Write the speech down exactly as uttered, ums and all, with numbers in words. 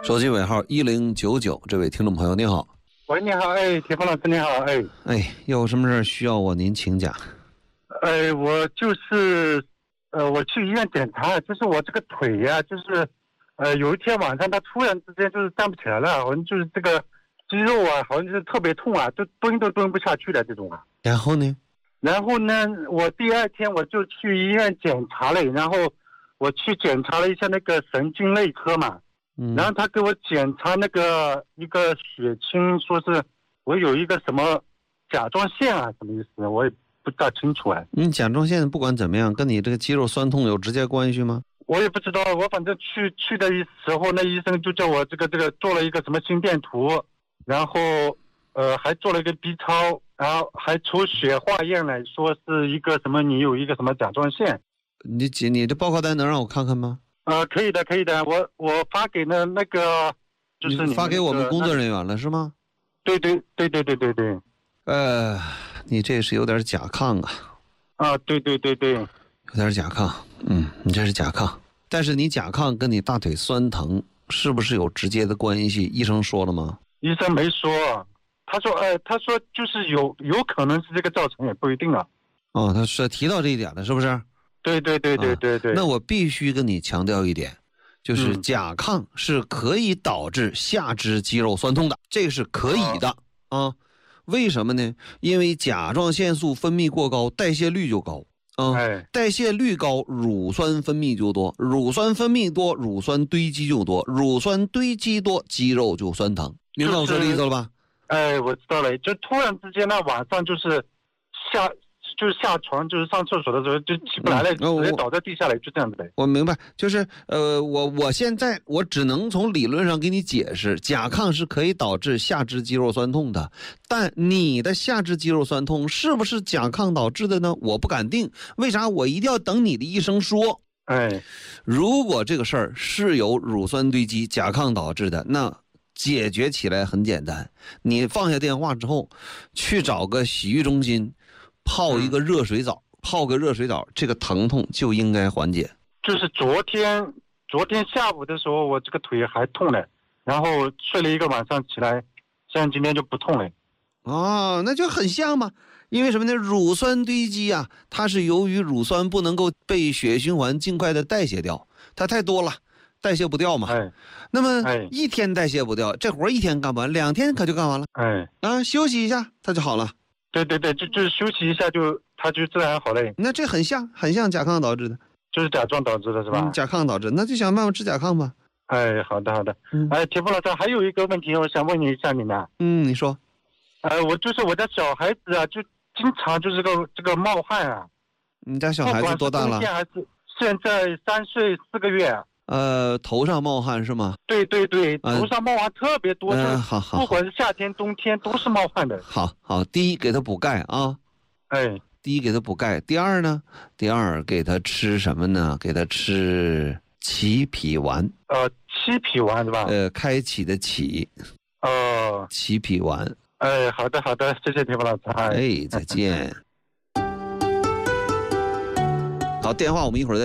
手机尾号一零九九，这位听众朋友您好。 喂，你好，哎，铁峰老师你好，哎， 哎，有什么事需要我您请讲？ 哎，我就是，呃，我去医院检查，就是我这个腿呀、啊，就是，呃，有一天晚上，它突然之间就是站不起来了，好像就是这个肌肉啊，好像就是特别痛啊，就蹲都蹲不下去的这种啊。 然后呢？ 然后呢，我第二天我就去医院检查了，然后我去检查了一下那个神经内科嘛。 嗯， 然后他给我检查那个一个血清，说是我有一个什么甲状腺啊，什么意思？我也不大清楚啊。 你甲状腺不管怎么样，跟你这个肌肉酸痛有直接关系吗？ 我也不知道，我反正去去的时候，那医生就叫我这个这个做了一个什么心电图，然后呃还做了一个 B 超，然后还抽血化验来说是一个什么，你有一个什么甲状腺。 你姐，你这报告单能让我看看吗？ 呃，可以的，可以的，我我发给了那个，就是你、那个、 你发给我们工作人员了是吗？ 对对对对对对对。 呃，你这是有点甲亢啊。 啊，对对对对， 有点甲亢，嗯，你这是甲亢，但是你甲亢跟你大腿酸疼是不是有直接的关系？医生说了吗？ 医生没说，他说，呃，他说就是有有可能是这个造成，也不一定啊。 哦，他是提到这一点了，是不是？ 对对对对对对、 啊。那我必须跟你强调一点，就是甲亢是可以导致下肢肌肉酸痛的，这是可以的啊。为什么呢？因为甲状腺素分泌过高，代谢率就高啊。 哎， 代谢率高，乳酸分泌就多，乳酸分泌多，乳酸堆积就多，乳酸堆积多，肌肉就酸疼。明白我说的意思了吧？ 哎，我知道了，就突然之间呢，晚上就是下。就是下床，就是上厕所的时候就起不来了，嗯、直接倒在地下来，就这样子呗。 我明白，就是呃，我我现在我只能从理论上给你解释，甲亢是可以导致下肢肌肉酸痛的，但你的下肢肌肉酸痛是不是甲亢导致的呢？我不敢定，为啥？我一定要等你的医生说。 哎， 如果这个事儿是由乳酸堆积、甲亢导致的，那解决起来很简单，你放下电话之后，去找个洗浴中心。泡一个热水澡，嗯、泡个热水澡，这个疼痛就应该缓解。 就是昨天，昨天下午的时候，我这个腿还痛了，然后睡了一个晚上起来，像今天就不痛了。 哦，那就很像嘛。因为什么呢？乳酸堆积啊，它是由于乳酸不能够被血液循环尽快的代谢掉，它太多了，代谢不掉嘛。 哎， 那么一天代谢不掉，这活一天干不完，两天可就干完了。 哎， 啊，休息一下，它就好了。 对对对，就就是休息一下就，它就自然好了。 那这很像，很像甲亢导致的， 就是甲状导致的是吧？ 嗯、甲亢导致，那就想办法治甲亢吧。 哎，好的好的。嗯、哎，铁峰老师，还有一个问题，我想问你一下你呢。 嗯，你说。 呃，我就是我家小孩子啊，就经常就是个这个冒汗啊。 你家小孩子多大了？ 还是现在三岁四个月。 呃，头上冒汗是吗？ 对对对，头上冒汗特别多， 嗯，好好， 不管是夏天冬天都是冒汗的。 好好，第一给他补钙啊， 哎， 第一给他补钙，第二呢，第二给他吃什么呢？给他吃启脾丸。 呃，启脾丸是吧？ 呃，开启的启。 哦， 启脾丸。 哎，好的好的，谢谢铁峰老师。 哎，再见。好，电话我们一会儿再。